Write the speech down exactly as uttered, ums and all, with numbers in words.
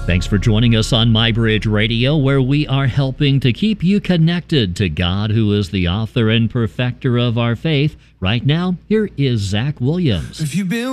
Thanks for joining us on MyBridge Radio, where we are helping to keep you connected to God, who is the author and perfecter of our faith. Right now, here is Zach Williams. If you've been